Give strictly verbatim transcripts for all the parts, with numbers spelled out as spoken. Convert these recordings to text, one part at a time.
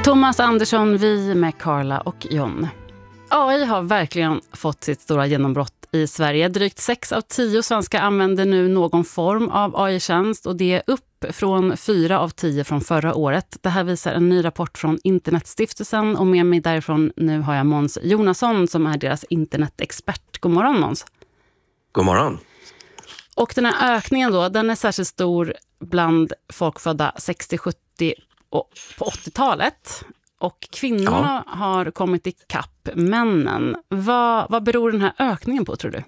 Thomas Andersson, vi med Carla och John. A I har verkligen fått sitt stora genombrott i Sverige. Drygt sex av tio svenskar använder nu någon form av A I-tjänst och det är upp från fyra av tio från förra året. Det här visar en ny rapport från Internetstiftelsen och med mig därifrån nu har jag Måns Jonasson som är deras internetexpert. God morgon Måns. God morgon. Och den här ökningen då, den är särskilt stor bland folk födda sextio sjuttio och på åttiotalet. Och kvinnorna ja. har kommit i kapp männen. Vad, vad beror den här ökningen på tror du?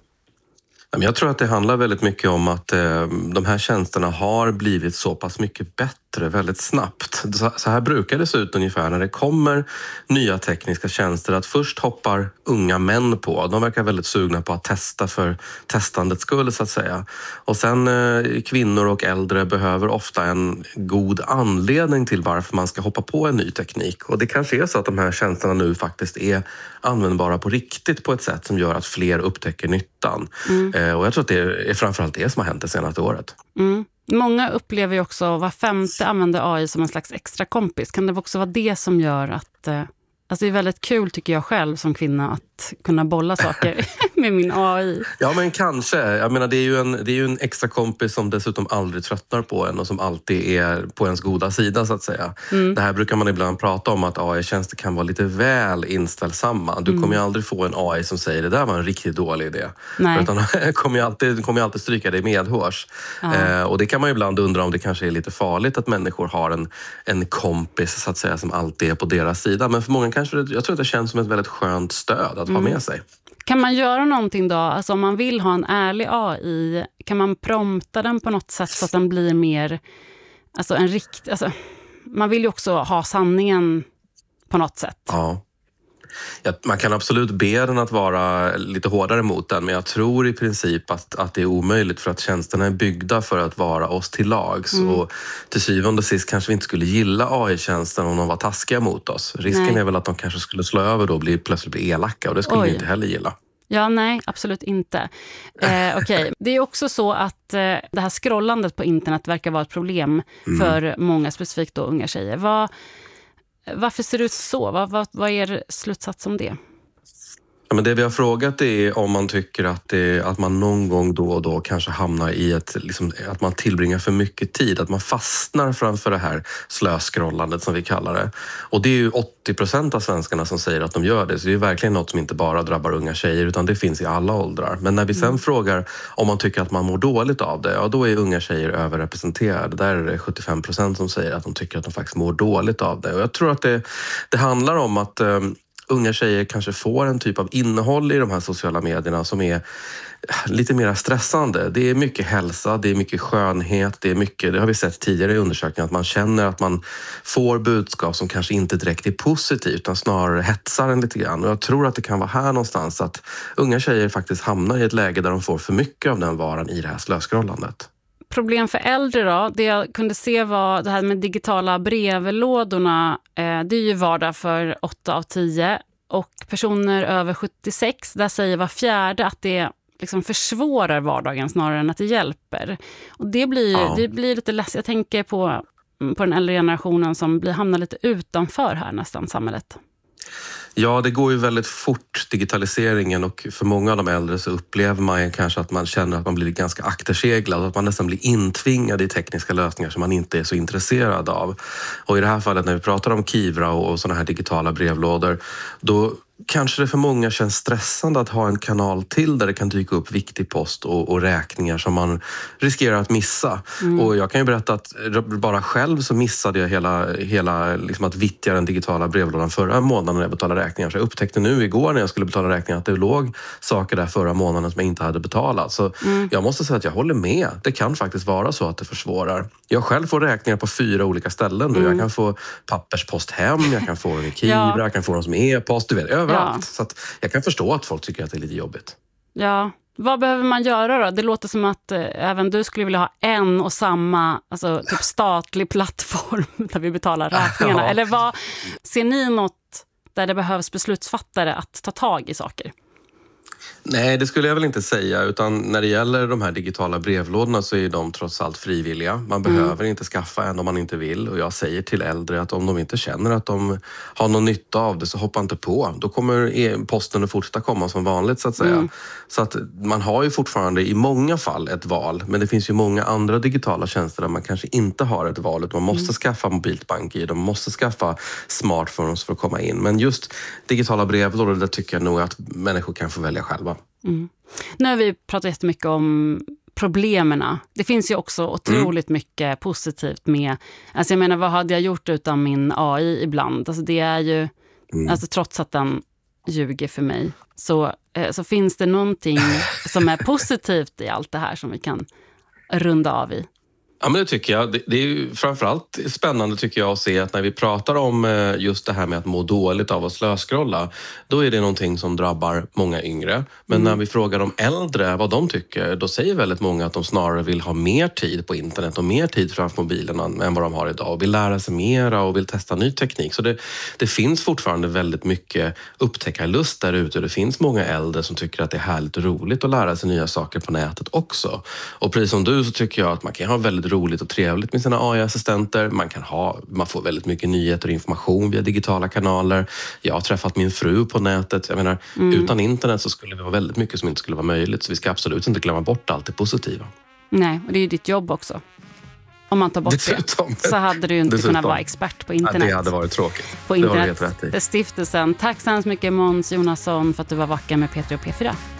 Jag tror att det handlar väldigt mycket om att eh, de här tjänsterna har blivit så pass mycket bättre väldigt snabbt. Så, så här brukar det se ut ungefär när det kommer nya tekniska tjänster att först hoppar unga män på. De verkar väldigt sugna på att testa för testandets skull så att säga. Och sen eh, kvinnor och äldre behöver ofta en god anledning till varför man ska hoppa på en ny teknik. Och det kanske är så att de här tjänsterna nu faktiskt är användbara på riktigt på ett sätt som gör att fler upptäcker nyttan. Mm. Och jag tror att det är framförallt det som har hänt det senaste året. Mm. Många upplever ju också var femte använder A I som en slags extra kompis. Kan det också vara det som gör att... Alltså det är väldigt kul tycker jag själv som kvinna att kunna bolla saker med min A I. Ja men kanske. Jag menar det är ju en, det är ju en extra kompis som dessutom aldrig tröttnar på en och som alltid är på ens goda sida så att säga. Mm. Det här brukar man ibland prata om att A I-tjänster kan vara lite väl inställsamma. Du mm. kommer ju aldrig få en A I som säger det där var en riktigt dålig idé. Nej. Utan kommer ju alltid, kommer ju alltid stryka dig medhårs. Ja. Eh, och det kan man ju ibland undra om det kanske är lite farligt att människor har en, en kompis så att säga som alltid är på deras sida. Men för många kanske det, jag tror att det känns som ett väldigt skönt stöd att mm. ha med sig. Kan man göra någonting då? Alltså om man vill ha en ärlig A I, kan man prompta den på något sätt så att den blir mer, alltså en rikt, alltså man vill ju också ha sanningen på något sätt. Ja. Ja, man kan absolut be den att vara lite hårdare mot den, men jag tror i princip att, att det är omöjligt för att tjänsterna är byggda för att vara oss till lags. Mm. Och till syvende och sist kanske vi inte skulle gilla A I-tjänsten om de var taskiga mot oss. Risken nej. är väl att de kanske skulle slå över då och bli, plötsligt bli elaka och det skulle Oj. vi inte heller gilla. Ja, nej, absolut inte. Eh, Okej, okay. Det är också så att eh, det här scrollandet på internet verkar vara ett problem mm. för många, specifikt då unga tjejer. Vad... Varför ser det ut så? Vad, vad, vad är er slutsats om det? Ja, men det vi har frågat är om man tycker att, det, att man någon gång då och då kanske hamnar i ett, liksom, att man tillbringar för mycket tid. Att man fastnar framför det här slöskrollandet som vi kallar det. Och det är ju åttio procent av svenskarna som säger att de gör det. Så det är verkligen något som inte bara drabbar unga tjejer utan det finns i alla åldrar. Men när vi sen mm. frågar om man tycker att man mår dåligt av det, ja då är unga tjejer överrepresenterade. Där är det sjuttiofem procent som säger att de tycker att de faktiskt mår dåligt av det. Och jag tror att det, det handlar om att... Um, unga tjejer kanske får en typ av innehåll i de här sociala medierna som är lite mer stressande. Det är mycket hälsa, det är mycket skönhet, det är mycket, det har vi sett tidigare i undersökningar, att man känner att man får budskap som kanske inte direkt är positivt utan snarare hetsar en lite grann. Och jag tror att det kan vara här någonstans att unga tjejer faktiskt hamnar i ett läge där de får för mycket av den varan i det här slöskrollandet. Problem för äldre då, det jag kunde se var det här med digitala brevlådorna, eh, det är ju vardag för åtta av tio och personer över sjuttiosex, där säger var fjärde att det liksom försvårar vardagen snarare än att det hjälper. Och det blir, ja. det blir lite läskigt, jag tänker på, på den äldre generationen som blir, hamnar lite utanför här nästan samhället. Ja, det går ju väldigt fort, digitaliseringen, och för många av de äldre så upplever man kanske att man känner att man blir ganska akterseglad och att man nästan blir intvingad i tekniska lösningar som man inte är så intresserad av. Och i det här fallet när vi pratar om Kivra och sådana här digitala brevlådor, då kanske det för många känns stressande att ha en kanal till där det kan dyka upp viktig post och, och räkningar som man riskerar att missa. Mm. Och jag kan ju berätta att bara själv så missade jag hela, hela liksom att vittja den digitala brevlådan förra månaden när jag betalade räkningar. Så jag upptäckte nu igår när jag skulle betala räkningar att det låg saker där förra månaden som jag inte hade betalat. Så mm. jag måste säga att jag håller med. Det kan faktiskt vara så att det försvårar. Jag själv får räkningar på fyra olika ställen nu. Mm. Jag kan få papperspost hem, jag kan få dem i Kivra, ja. jag kan få dem som e-post, du vet, överallt. Ja. Så att jag kan förstå att folk tycker att det är lite jobbigt. Ja, vad behöver man göra då? Det låter som att eh, även du skulle vilja ha en och samma, alltså typ statlig plattform där vi betalar räkningarna. Ja. Eller vad, ser ni något där det behövs beslutsfattare att ta tag i saker? Nej, det skulle jag väl inte säga. Utan när det gäller de här digitala brevlådorna så är de trots allt frivilliga. Man Mm. behöver inte skaffa en om man inte vill. Och jag säger till äldre att om de inte känner att de har någon nytta av det så hoppa inte på. Då kommer posten att fortsätta komma som vanligt så att säga. Mm. Så att man har ju fortfarande i många fall ett val. Men det finns ju många andra digitala tjänster där man kanske inte har ett val. Utan man måste mm. skaffa mobilt bank-id. De måste skaffa smartphones för att komma in. Men just digitala brevlådor, där tycker jag nog att människor kan få välja själva. Mm. Nu har vi pratat jättemycket om problemerna. Det finns ju också otroligt mm. mycket positivt med... Alltså jag menar, vad hade jag gjort utan min A I ibland? Alltså det är ju... Mm. Alltså trots att den ljuger för mig så, eh, så finns det någonting som är positivt i allt det här som vi kan runda av i. Ja, men det tycker jag. Det, det är ju framförallt spännande tycker jag att se att när vi pratar om just det här med att må dåligt av att slöskrolla, då är det någonting som drabbar många yngre. Men mm. när vi frågar de äldre vad de tycker, då säger väldigt många att de snarare vill ha mer tid på internet och mer tid framför mobilen än vad de har idag och vill lära sig mera och vill testa ny teknik. Så det, det finns fortfarande väldigt mycket upptäckarlust där ute. Det finns många äldre som tycker att det är härligt och roligt att lära sig nya saker på nätet också. Och precis som du så tycker jag att man kan ha väldigt roligt och trevligt med sina A I-assistenter. Man kan ha, man får väldigt mycket nyheter och information via digitala kanaler. Jag har träffat min fru på nätet. Jag menar, mm. utan internet så skulle det vara väldigt mycket som inte skulle vara möjligt. Så vi ska absolut inte glömma bort allt det positiva. Nej, och det är ju ditt jobb också. Om man tar bort Dessutom. det så hade du ju inte Dessutom. kunnat vara expert på internet. Ja, det hade varit tråkigt. På internet. Stiftelsen. Tack så hemskt mycket Måns Jonasson för att du var vacker med P tre och P fyra.